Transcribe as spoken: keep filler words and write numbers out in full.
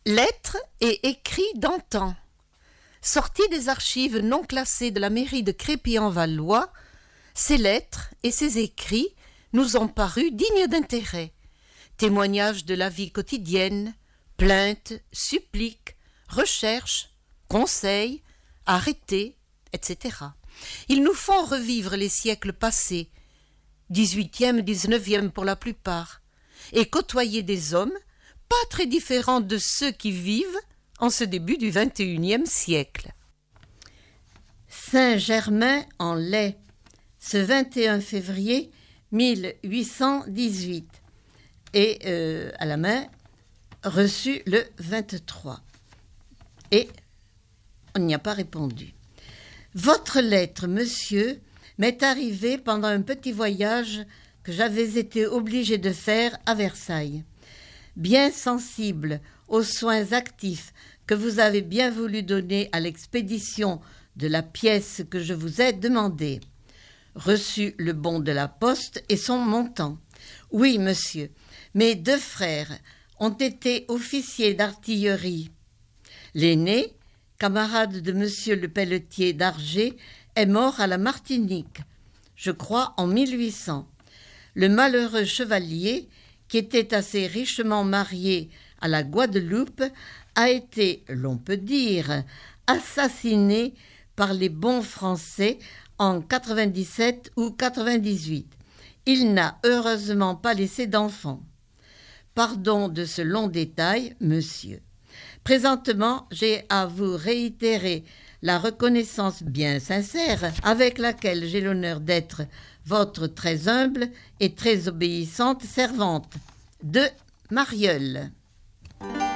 Lettres et écrits d'antan. Sortis des archives non classées de la mairie de Crépy-en-Valois, ces lettres et ces écrits nous ont paru dignes d'intérêt. Témoignages de la vie quotidienne, plaintes, suppliques, recherches, conseils, arrêtés, et cetera. Ils nous font revivre les siècles passés, dix-huitième, dix-neuvième pour la plupart, et côtoyer des hommes pas très différents de ceux qui vivent en ce début du vingt et unième siècle. Saint-Germain-en-Laye, ce vingt et un février mille huit cent dix-huit, et euh, à la main, reçu le vingt-trois. Et on n'y a pas répondu. Votre lettre, monsieur, m'est arrivée pendant un petit voyage que j'avais été obligé de faire à Versailles. Bien sensible aux soins actifs que vous avez bien voulu donner à l'expédition de la pièce que je vous ai demandée. Reçu le bon de la poste et son montant. Oui, monsieur, mes deux frères ont été officiers d'artillerie. L'aîné, camarade de monsieur le Pelletier d'Arger, est mort à la Martinique, je crois en mille huit cents. Le malheureux chevalier, qui était assez richement marié à la Guadeloupe, a été, l'on peut dire, assassiné par les bons Français en quatre-vingt-dix-sept ou quatre-vingt-dix-huit. Il n'a heureusement pas laissé d'enfants. Pardon de ce long détail, monsieur. Présentement, j'ai à vous réitérer la reconnaissance bien sincère avec laquelle j'ai l'honneur d'être votre très humble et très obéissante servante de Marieule.